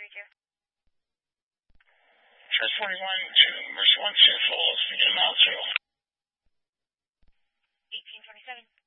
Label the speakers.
Speaker 1: Church 41 to Mercy 1 to Falls to get them out to
Speaker 2: 1827.